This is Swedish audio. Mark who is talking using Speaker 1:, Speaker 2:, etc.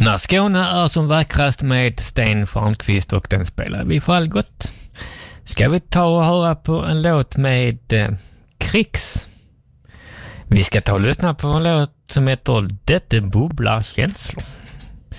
Speaker 1: När Skåne är som vackrast med Sten Farnqvist, och den spelar vi för Algot. Ska vi ta och höra på en låt med Krix. Vi ska ta och lyssna på en låt som heter Dette bubblar känslor.